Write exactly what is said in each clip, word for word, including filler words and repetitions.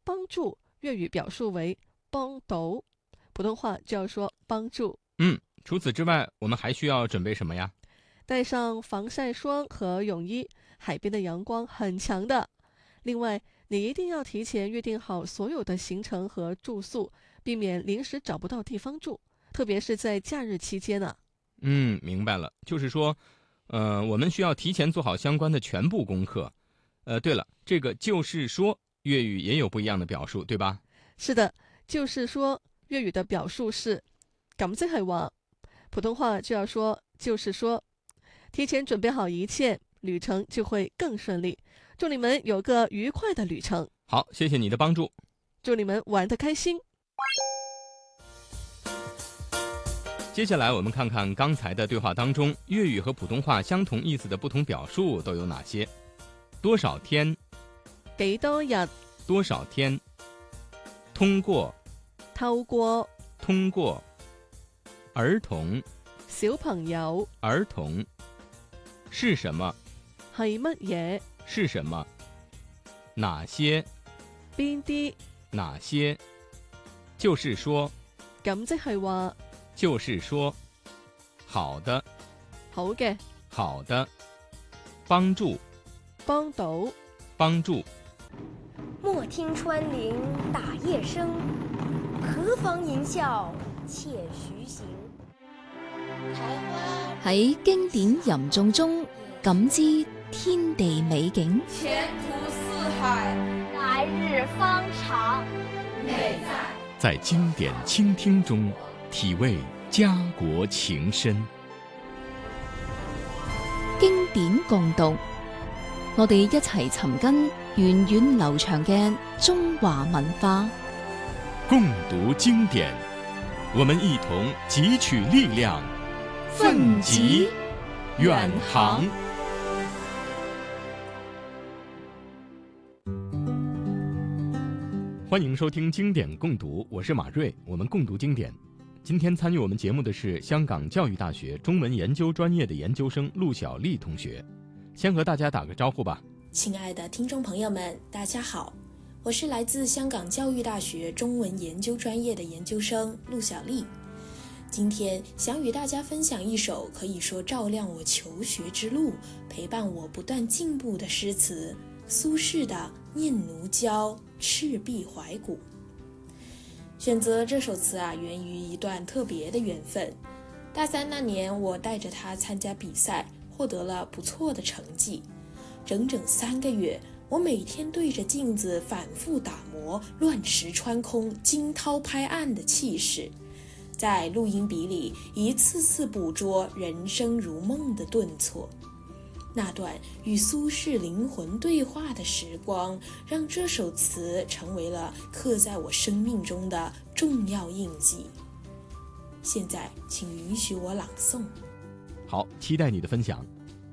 帮助，粤语表述为帮到，普通话就要说帮助。 嗯，除此之外，我们还需要准备什么呀？ 带上防晒霜和泳衣，海边的阳光很强的。另外，你一定要提前约定好所有的行程和住宿，避免临时找不到地方住，特别是在假日期间呢。 嗯，明白了，就是说，呃，我们需要提前做好相关的全部功课。呃，对了，这个就是说，粤语也有不一样的表述，对吧？ 是的，就是说粤语的表述是咁即係話，普通話就要說就是說。提前準備好一切，旅程就會更順利。祝你們有個愉快的旅程。 好，謝謝你的幫助。 祝你們玩得開心。 接下來我們看看剛才的對話當中，粵語和普通話相同意思的不同表述都有哪些？多少天？ 幾多日？ 多少天？通過？ 透過？ 通過？兒童？ 小朋友？ 兒童？是什麼？ 係乜嘢？ 是什麼？哪些？ 邊啲？ 哪些？就是說？ 咁即係話？ 就是說。好的。 好嘅。 好的。幫助？ 幫到。 幫助。 莫聽穿林打葉聲，何妨吟嘯且徐行。 喺經典吟誦中感知天地美景， 前途似海， 來日方長。 美在在經典傾聽中體味家國情深。 經典共讀，我哋一齊尋根源遠流長嘅中華文化。 共讀經典，我們一同汲取力量，奮楫遠航。歡迎收聽經典共讀，我是馬瑞，我們共讀經典。今天參與我們節目的是香港教育大學中文研究專業的研究生陸小麗同學。先和大家打個招呼吧。 親愛的聽眾朋友們，大家好，我是來自香港教育大學中文研究專業的研究生陸小麗。今天想與大家分享一首可以說照亮我求學之路，陪伴我不斷進步的詩詞，蘇軾的《念奴嬌·赤壁懷古》。選擇這首詞啊，源於一段特別的緣分。大三那年，我帶着它參加比賽，獲得了不錯的成績。整整三個月，我每天對着鏡子反覆打磨，亂石穿空、驚濤拍岸的氣勢，在錄音筆裡一次次捕捉人生如夢的頓挫。那段與蘇軾靈魂對話的時光，讓這首詞成為了刻在我生命中的重要印記。現在請允許我朗誦。 好，期待你的分享。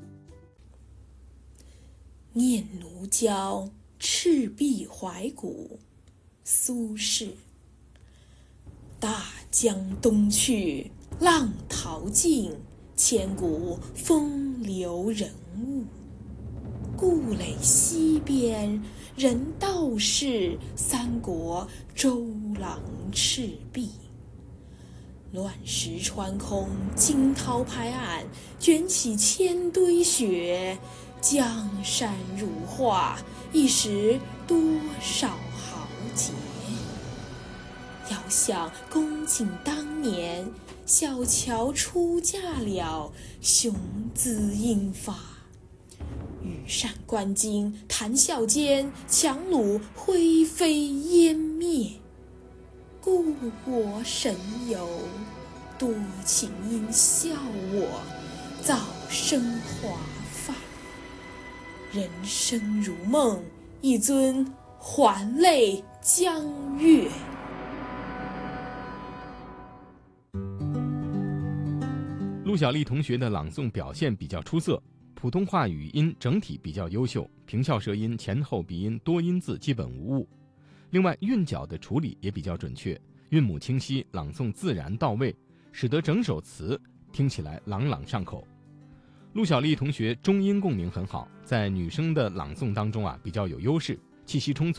念奴嬌·赤壁懷古，蘇軾。大江東去，浪淘盡，千古風流人物。故壘西邊，人道是三國周郎赤壁。亂石穿空，驚濤拍岸，捲起千堆雪。江山如畫，一時多少豪傑。遙想公瑾當年，小喬出嫁了，雄姿英發。羽扇綸巾，談笑間，檣櫓灰飛煙滅。故國神遊，多情應笑我，早生華髮。人生如夢，一尊還酹江月。 陸小麗同學的朗誦表現比較出色，普通話語音整體比較優秀，平翹舌音、前後鼻音、多音字基本無誤。另外，韻腳的處理也比較準確，韻母清晰，朗誦自然到位，使得整首詞聽起來朗朗上口。陸小麗同學中英共鳴很好，在女生的朗誦當中啊比較有優勢，氣息充足，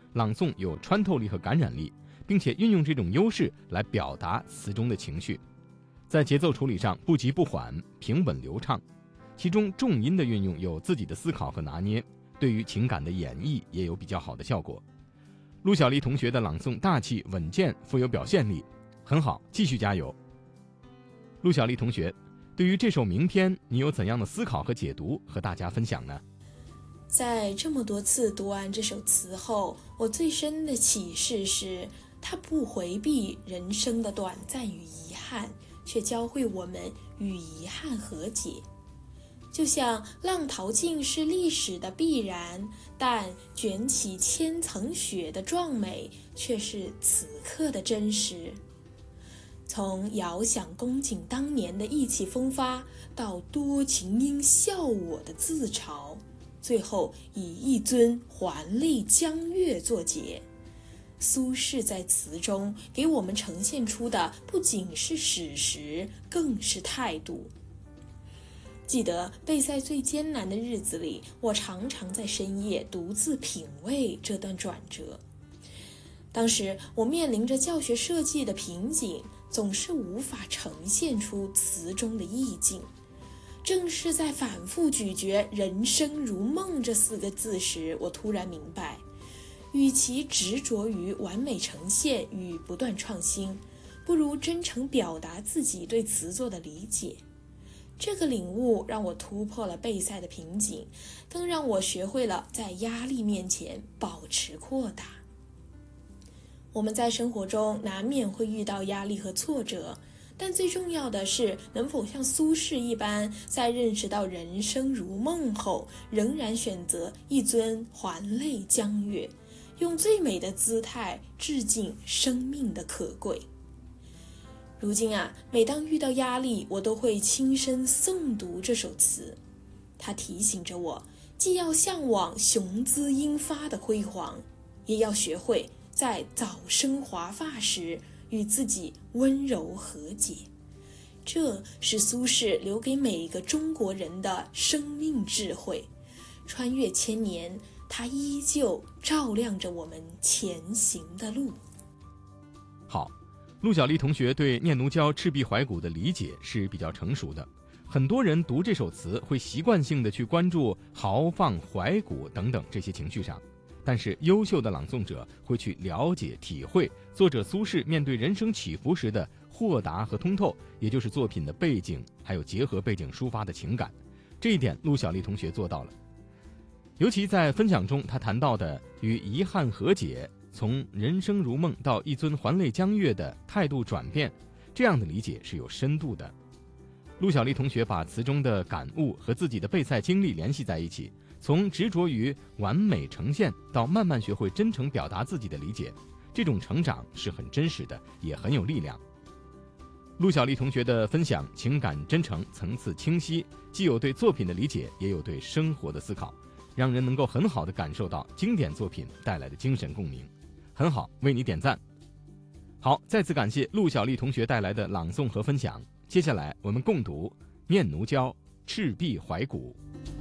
朗诵有穿透力和感染力，并且运用这种优势来表达词中的情绪。在节奏处理上不急不缓，平稳流畅，其中重音的运用有自己的思考和拿捏，对于情感的演绎也有比较好的效果。陆小丽同学的朗诵大气稳健，富有表现力，很好，继续加油。陆小丽同学，对于这首名篇，你有怎样的思考和解读和大家分享呢？ 在这么多次读完这首词后，我最深的启示是，它不回避人生的短暂与遗憾，却教会我们与遗憾和解。就像浪淘尽是历史的必然，但卷起千层雪的壮美却是此刻的真实。从遥想公瑾当年的意气风发，到多情应笑我的自嘲，最后以一尊还酹江月作结。苏轼在词中给我们呈现出的不仅是史实，更是态度。记得备赛最艰难的日子里，我常常在深夜独自品味这段转折。当时我面临着教学设计的瓶颈，总是无法呈现出词中的意境。正是在反复咀嚼“人生如梦”这四个字时，我突然明白，与其执着于完美呈现与不断创新，不如真诚表达自己对词作的理解。这个领悟让我突破了备赛的瓶颈，更让我学会了在压力面前保持豁达。我们在生活中难免会遇到压力和挫折，但最重要的是能否像苏轼一般，在认识到人生如梦后，仍然选择一尊还酹江月，用最美的姿态致敬生命的可贵。如今啊，每当遇到压力，我都会轻声诵读这首词。它提醒着我，既要向往雄姿英发的辉煌，也要学会在早生华发时与自己温柔和解。这是苏轼留给每一个中国人的生命智慧。穿越千年，它依旧照亮着我们前行的路。 好，陆小丽同学对《念奴娇·赤壁怀古》的理解是比较成熟的。很多人读这首词会习惯性的去关注豪放、怀古等等这些情绪上，但是优秀的朗诵者会去了解、体会作者苏轼面对人生起伏时的豁达和通透，也就是作品的背景，还有结合背景抒发的情感。这一点陆小丽同学做到了。尤其在分享中，他谈到的与遗憾和解，从人生如梦到一尊还酹江月的态度转变，这样的理解是有深度的。陆小丽同学把词中的感悟和自己的备赛经历联系在一起，从执着于完美呈现到慢慢学会真诚表达自己的理解，这种成长是很真实的，也很有力量。陆小丽同学的分享情感真诚，层次清晰，既有对作品的理解，也有对生活的思考，让人能够很好地感受到经典作品带来的精神共鸣。很好，为你点赞。好，再次感谢陆小丽同学带来的朗诵和分享。接下来我们共读《念奴娇·赤壁怀古》。